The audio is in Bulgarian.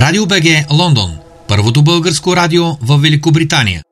Радио БГ Лондон. Първото българско радио в Великобритания.